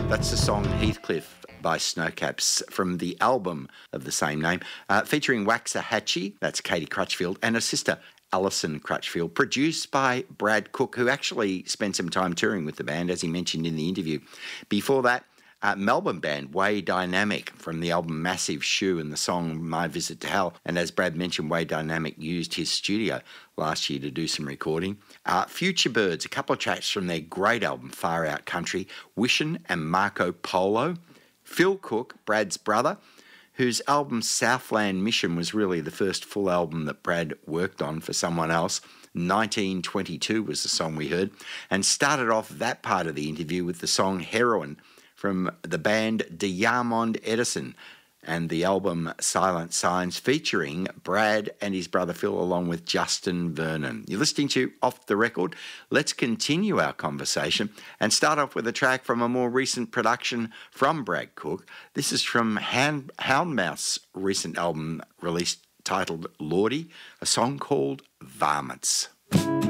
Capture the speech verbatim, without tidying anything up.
That's the song Heathcliff by Snowcaps from the album of the same name, uh, featuring Waxahachie, that's Katie Crutchfield, and her sister Alison Crutchfield, produced by Brad Cook, who actually spent some time touring with the band, as he mentioned in the interview. Before that, Uh, Melbourne band Way Dynamic from the album Massive Shoe and the song My Visit to Hell. And as Brad mentioned, Way Dynamic used his studio last year to do some recording. Uh, Future Birds, a couple of tracks from their great album Far Out Country, Wishin' and Marco Polo. Phil Cook, Brad's brother, whose album Southland Mission was really the first full album that Brad worked on for someone else. nineteen twenty-two was the song we heard, and started off that part of the interview with the song Heroin from the band Diamond Edison and the album Silent Signs, featuring Brad and his brother Phil along with Justin Vernon. You're listening to Off the Record. Let's continue our conversation and start off with a track from a more recent production from Brad Cook. This is from Hound, Houndmouth's recent album released titled Lordy, a song called Varmints.